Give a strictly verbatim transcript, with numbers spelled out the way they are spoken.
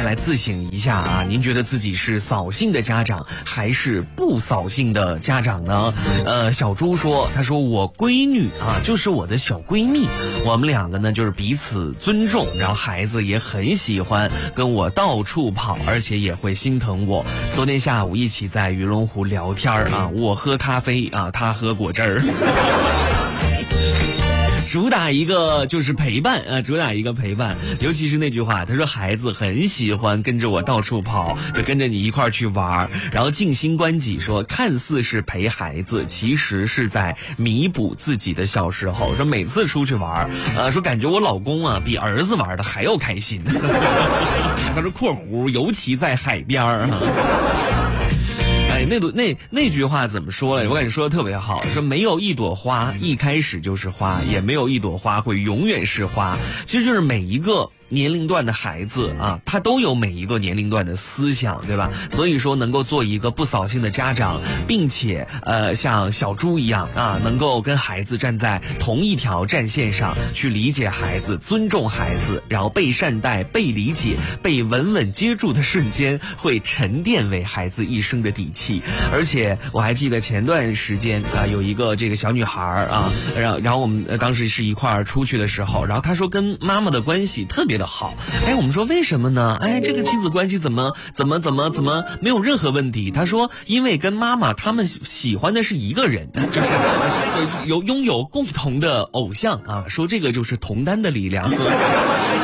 来自省一下啊，您觉得自己是扫兴的家长还是不扫兴的家长呢？呃，小猪说，他说我闺女啊就是我的小闺蜜，我们两个呢就是彼此尊重，然后孩子也很喜欢跟我到处跑，而且也会心疼我。昨天下午一起在鱼龙湖聊天啊，我喝咖啡啊，他喝果汁儿。主打一个就是陪伴啊，主打一个陪伴，尤其是那句话，他说孩子很喜欢跟着我到处跑，就跟着你一块儿去玩，然后静心观己说，看似是陪孩子，其实是在弥补自己的小时候。说每次出去玩，呃，说感觉我老公啊比儿子玩的还要开心。他说括弧尤其在海边儿啊。哎，那那那句话怎么说来？我感觉说的特别好，说没有一朵花一开始就是花，也没有一朵花会永远是花。其实就是每一个年龄段的孩子啊，他都有每一个年龄段的思想，对吧？所以说能够做一个不扫兴的家长，并且呃像小猪一样啊，能够跟孩子站在同一条战线上，去理解孩子，尊重孩子，然后被善待、被理解、被稳稳接住的瞬间，会沉淀为孩子一生的底气。而且我还记得前段时间啊，有一个这个小女孩啊，然后然后我们、呃、当时是一块儿出去的时候，然后她说跟妈妈的关系特别的好。哎，我们说为什么呢？哎，这个亲子关系怎么怎么怎么怎么没有任何问题？她说因为跟妈妈他们喜欢的是一个人，就是有拥有共同的偶像啊，说这个就是同担的力量。